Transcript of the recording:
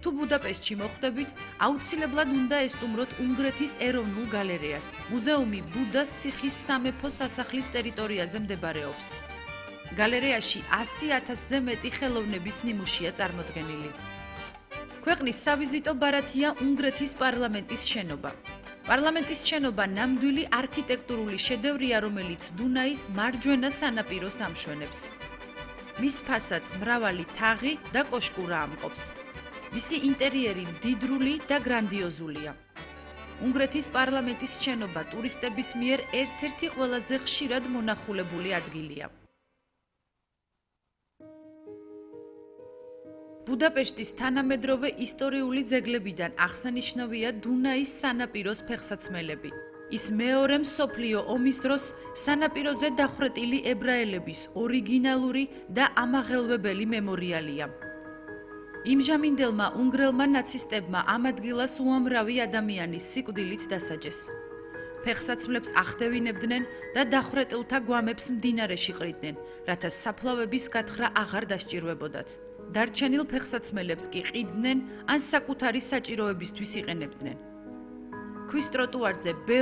თუ ბუდაპეშტში მოხვდებით, აუცილებლად უნდა ესტუმროთ უნგრეთის ეროვნულ გალერეას. მუზეუმი ბუდას ციხის სამეფო სასახლის ტერიტორიაზე მდებარეობს. გალერეაში 100,000-ზე მეტი ხელოვნების ნიმუშია წარმოდგენილი. ქვეყნის სავიზიტო ბარათია უნგრეთის პარლამენტის შენობა. პარლამენტის შენობა ნამდვილი არქიტექტურული შედევრია, რომელიც დუნაის მარჯვენა სანაპიროს ამშვენებს. მის ფასადს მრავალი თაღი და კოშკურა ამყოფს. მისი ინტერიერი მდიდრული და გრანდიოზულია. უნგრეთის პარლამენტის შენობა ტურისტების მიერ ერთ-ერთი ყველაზე ხშირად მონახულებული ადგილია. ბუდაპეშტის თანამედროვე ისტორიული ძეგლებიდან აღსანიშნავია დუნაის სანაპიროს ფეხსაცმელები. ის მეორე მსოფლიო ომის დროს სანაპიროზე დახვრეტილი ებრაელების ორიგინალური და ამაღელვებელი მემორიალია. იმჟამინდელმა უნგრელმა ნაცისტებმა ამ ადგილას უამრავი ადამიანის სიკვდილით დასაჯეს. ფეხსაცმლებს ახდევინებდნენ და დახვრეტილთა გვამებს მდინარეში ყრიდნენ, რათა საფლავების გათხრა აღარ დასჭირვებოდათ. დარჩენილ ფეხსაცმელებს კი ყიდნენ ან საკუთარი საჭიროებისთვის იყენებდნენ. ქვის ტროტუარზე